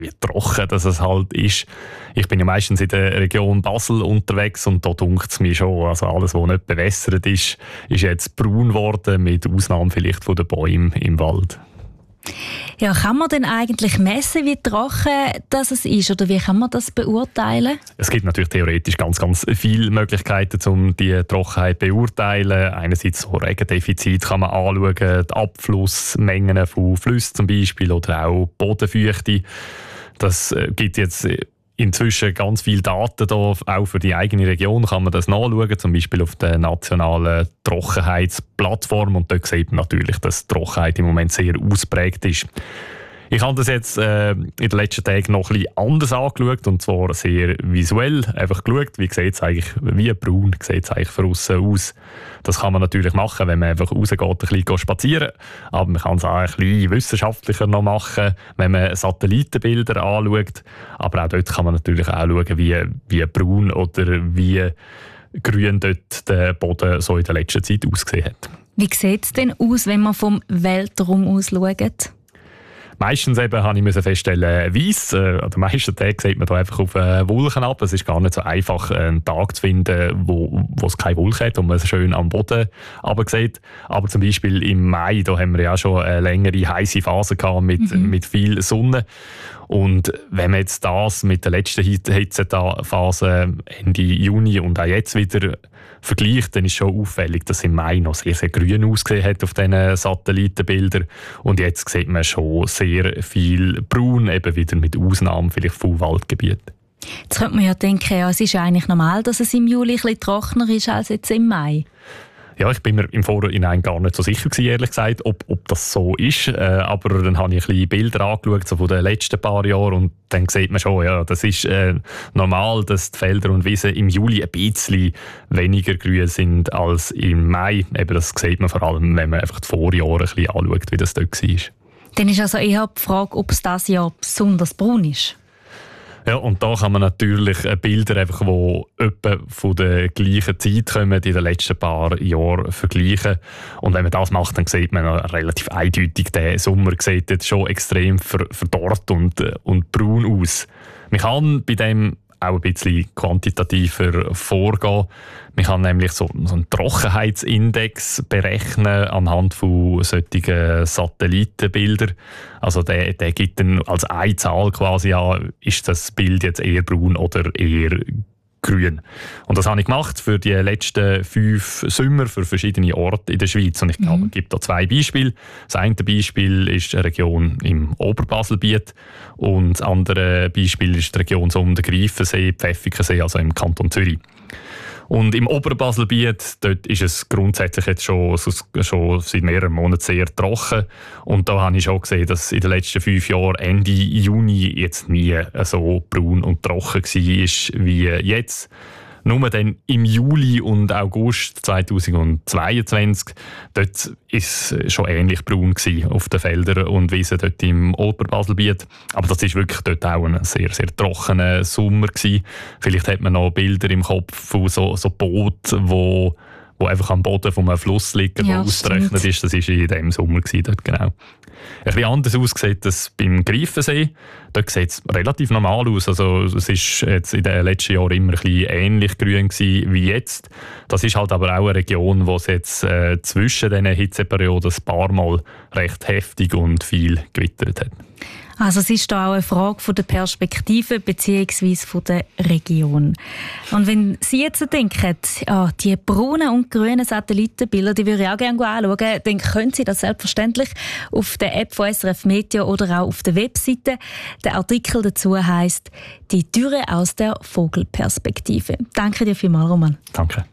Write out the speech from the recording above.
wie trocken das es halt ist. Ich bin ja meistens in der Region Basel unterwegs und da dunkt es mir schon, also alles, was nicht bewässert ist jetzt braun geworden, mit Ausnahme vielleicht von den Bäumen im Wald. Ja, kann man denn eigentlich messen, wie trocken das ist, oder wie kann man das beurteilen? Es gibt natürlich theoretisch ganz, ganz viele Möglichkeiten, um die Trockenheit zu beurteilen. Einerseits so Regendefizit kann man anschauen, die Abflussmengen von Flüssen zum Beispiel oder auch Bodenfeuchte. Das gibt jetzt inzwischen ganz viele Daten da, auch für die eigene Region kann man das nachschauen, zum Beispiel auf der nationalen Trockenheitsplattform, und dort sieht man natürlich, dass die Trockenheit im Moment sehr ausprägt ist. Ich habe das jetzt in den letzten Tagen noch ein bisschen anders angeschaut, und zwar sehr visuell. Einfach geschaut, wie sieht es eigentlich, wie braun sieht es eigentlich von aussen aus. Das kann man natürlich machen, wenn man einfach rausgeht, ein bisschen spazieren. Aber man kann es auch ein bisschen wissenschaftlicher noch machen, wenn man Satellitenbilder anschaut. Aber auch dort kann man natürlich auch schauen, wie braun oder wie grün dort der Boden so in der letzten Zeit ausgesehen hat. Wie sieht es denn aus, wenn man vom Weltraum aus schaut? Meistens eben habe ich feststellen, weiss. An den meisten Tagen sieht man da einfach auf Wolken ab. Es ist gar nicht so einfach, einen Tag zu finden, wo es keine Wolken hat und man es schön am Boden sieht. Aber zum Beispiel im Mai, da haben wir ja schon eine längere heisse Phase gehabt mit viel Sonne. Und wenn man jetzt das mit der letzten Hitzephase Ende Juni und auch jetzt wieder vergleicht, dann ist schon auffällig, dass im Mai noch sehr, sehr grün ausgesehen hat auf diesen Satellitenbildern. Und jetzt sieht man schon sehr viel braun, eben wieder mit Ausnahmen vielleicht von Waldgebieten. Jetzt könnte man ja denken, ja, es ist ja eigentlich normal, dass es im Juli ein bisschen trockener ist als jetzt im Mai. Ja, ich bin mir im Vorhinein gar nicht so sicher gewesen, ehrlich gesagt, ob das so ist. Aber dann habe ich ein bisschen Bilder angeschaut, so von den letzten paar Jahren, und dann sieht man schon, ja, das ist normal, dass die Felder und Wiesen im Juli ein bisschen weniger grün sind als im Mai. Eben, das sieht man vor allem, wenn man einfach die Vorjahre ein bisschen anschaut, wie das dort war. Dann ist also eher die Frage, ob es dieses Jahr besonders braun ist. Ja, und da kann man natürlich Bilder, einfach, die etwa von der gleichen Zeit kommen, in den letzten paar Jahren vergleichen. Und wenn man das macht, dann sieht man relativ eindeutig, der Sommer sieht jetzt schon extrem verdorrt und braun aus. Man kann bei dem auch ein bisschen quantitativer vorgehen. Man kann nämlich so einen Trockenheitsindex berechnen anhand von solchen Satellitenbildern. Also der gibt dann als eine Zahl quasi an, ist das Bild jetzt eher braun oder eher grün. Und das habe ich gemacht für die letzten 5 Sommer für verschiedene Orte in der Schweiz. Und ich glaube, es gibt da 2 Beispiele. Das eine Beispiel ist eine Region im Oberbaselbiet und das andere Beispiel ist die Region so um den Greifensee, Pfäffikensee, also im Kanton Zürich. Und im Oberbaselbiet, dort ist es grundsätzlich jetzt schon seit mehreren Monaten sehr trocken. Und da habe ich schon gesehen, dass in den letzten 5 Jahren Ende Juni jetzt nie so braun und trocken war wie jetzt. Nur dann im Juli und August 2022, dort war es schon ähnlich braun auf den Feldern und Wiesen dort im Oberbaselbiet. Aber das war wirklich dort auch ein sehr, sehr trockener Sommer gewesen. Vielleicht hat man noch Bilder im Kopf von so Booten, wo einfach am Boden von einem Fluss liegen, der ausgerechnet ist. Das war in diesem Sommer dort, genau. Ein bisschen anders aussieht das beim Greifensee. Dort sieht es relativ normal aus. Also es war jetzt in den letzten Jahren immer ein bisschen ähnlich grün gewesen wie jetzt. Das ist halt aber auch eine Region, wo es jetzt zwischen diesen Hitzeperioden ein paar Mal recht heftig und viel gewittert hat. Also es ist da auch eine Frage von der Perspektive bzw. von der Region. Und wenn Sie jetzt denken, die braunen und grünen Satellitenbilder, die würde ich auch gerne anschauen, dann können Sie das selbstverständlich auf der App von SRF Meteo oder auch auf der Webseite. Der Artikel dazu heisst «Die Dürre aus der Vogelperspektive». Danke dir vielmals, Roman. Danke.